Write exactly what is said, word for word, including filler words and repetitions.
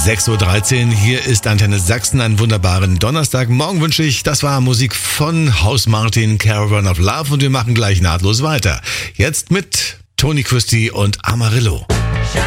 sechs Uhr dreizehn, hier ist Antenne Sachsen, einen wunderbaren Donnerstagmorgen wünsche ich. Das war Musik von House Martin, Caravan of Love und wir machen gleich nahtlos weiter. Jetzt mit Tony Christie und Amarillo.